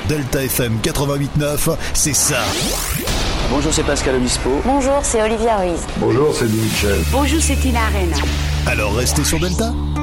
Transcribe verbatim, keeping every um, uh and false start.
Delta F M quatre-vingt-huit neuf, c'est ça. Bonjour, c'est Pascal Obispo. Bonjour, c'est Olivia Ruiz. Bonjour, c'est Louis Michel. Bonjour, c'est Tina Arena. Alors restez sur Delta.